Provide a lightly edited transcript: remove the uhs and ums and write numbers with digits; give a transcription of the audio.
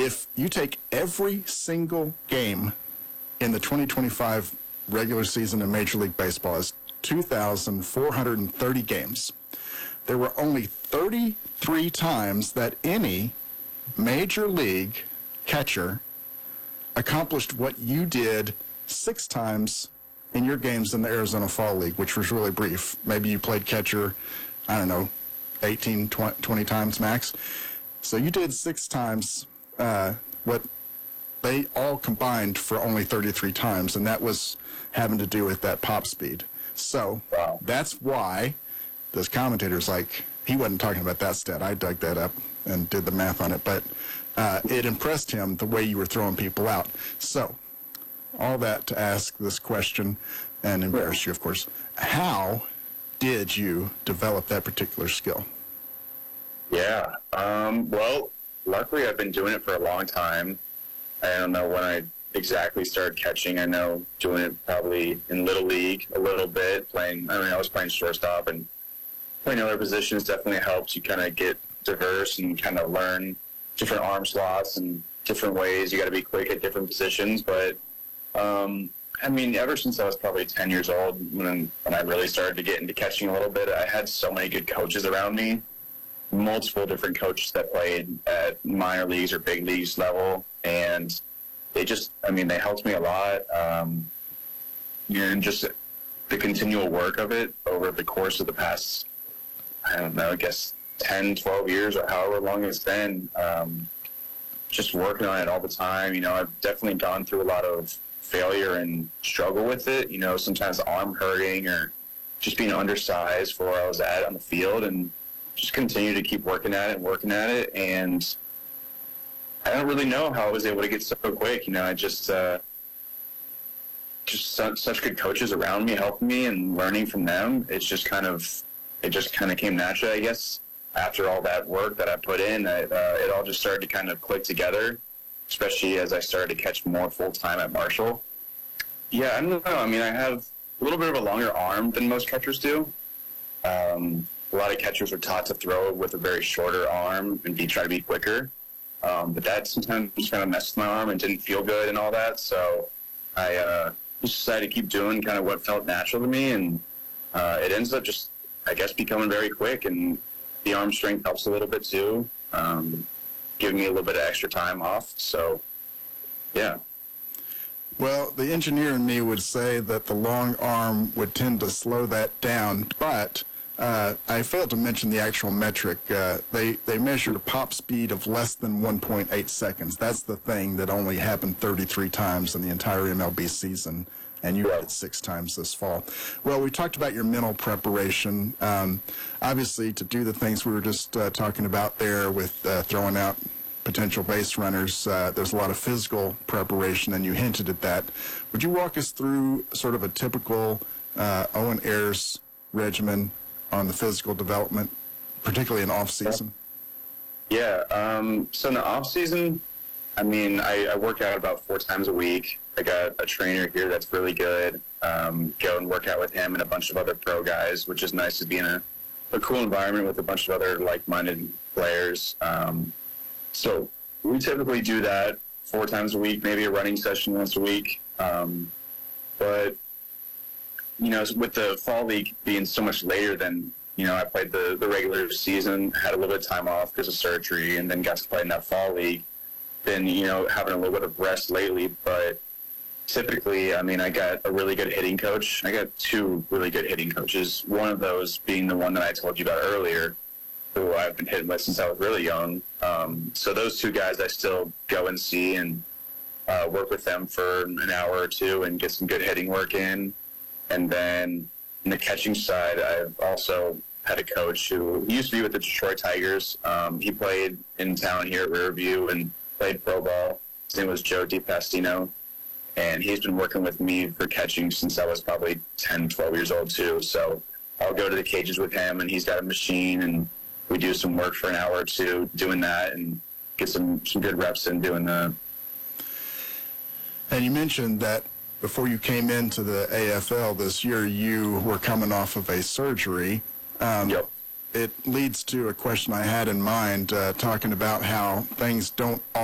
if you take every single game in the 2025 regular season in Major League Baseball, is 2,430 games. There were only 33 times that any Major League catcher accomplished what you did 6 times in your games in the Arizona Fall League, which was really brief. Maybe you played catcher, I don't know, 18, 20 times max. So you did 6 times what they all combined for only 33 times, and that was having to do with that pop speed. So that's why this commentator's like, he wasn't talking about that stat. I dug that up and did the math on it, but it impressed him the way you were throwing people out. So all that to ask this question and embarrass you, of course. How did you develop that particular skill? Yeah. Well, luckily I've been doing it for a long time. I don't know when I exactly started catching. I know doing it probably in Little League a little bit, I was playing shortstop, and playing other positions definitely helps you kind of get diverse and kind of learn different arm slots and different ways. You got to be quick at different positions. But, ever since I was probably 10 years old, when I really started to get into catching a little bit, I had so many good coaches around me, multiple different coaches that played at minor leagues or big leagues level. And they just, they helped me a lot. And just the continual work of it over the course of the past, I don't know, I guess 10, 12 years or however long it's been, just working on it all the time. I've definitely gone through a lot of failure and struggle with it. Sometimes arm hurting or just being undersized for where I was at on the field, and just continue to keep working at it. And I don't really know how I was able to get so quick. I just such good coaches around me helping me and learning from them. It just kind of came naturally, I guess. After all that work that I put in, it all just started to kind of click together, especially as I started to catch more full-time at Marshall. Yeah, I don't know. I have a little bit of a longer arm than most catchers do. A lot of catchers are taught to throw with a very shorter arm and try to be quicker. But that sometimes just kind of messed my arm and didn't feel good and all that. So I just decided to keep doing kind of what felt natural to me. And it ends up just, I guess, becoming very quick. And the arm strength helps a little bit too, giving me a little bit of extra time off. So, yeah. Well, the engineer in me would say that the long arm would tend to slow that down, but I failed to mention the actual metric. They measured a pop speed of less than 1.8 seconds. That's the thing that only happened 33 times in the entire MLB season, and you did it 6 times this fall. Well, we talked about your mental preparation. Obviously, to do the things we were just talking about there with throwing out potential base runners, there's a lot of physical preparation, and you hinted at that. Would you walk us through sort of a typical Owen Ayers regimen on the physical development, particularly in off-season? Yeah, so in the off-season, I work out about 4 times a week. I got a trainer here that's really good. Go and work out with him and a bunch of other pro guys, which is nice to be in a cool environment with a bunch of other like-minded players. So we typically do that 4 times a week, maybe a running session once a week. But with the fall league being so much later than, I played the regular season, had a little bit of time off because of surgery, and then got to play in that fall league. Been, having a little bit of rest lately, but typically, I got a really good hitting coach. I got 2 really good hitting coaches, one of those being the one that I told you about earlier, who I've been hitting with since I was really young. So those 2 guys I still go and see and work with them for an hour or 2 and get some good hitting work in. And then in the catching side, I've also had a coach who used to be with the Detroit Tigers. He played in town here at Riverview and played pro ball. His name was Joe DiPastino. And he's been working with me for catching since I was probably 10, 12 years old too. So I'll go to the cages with him, and he's got a machine, and we do some work for an hour or 2 doing that and get some good reps in doing that. And you mentioned that before you came into the AFL this year, you were coming off of a surgery. Yep. It leads to a question I had in mind, talking about how things don't